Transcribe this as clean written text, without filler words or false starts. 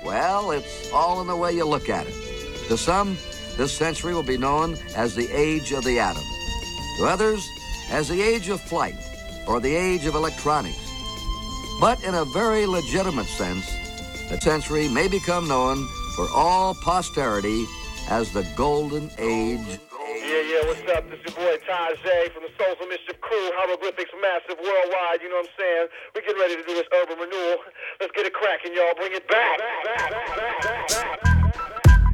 Well, it's all in the way you look at it. To some, this century will be known as the age of the atom. To others, as the age of flight or the age of electronics. But in a very legitimate sense, the century may become known for all posterity as the golden age. Yeah, what's up? This is your boy Tajay from the Souls of Mischief crew, Hieroglyphics Massive Worldwide, you know what I'm saying? We're getting ready to do this urban renewal. Let's get it cracking, y'all. Bring it back.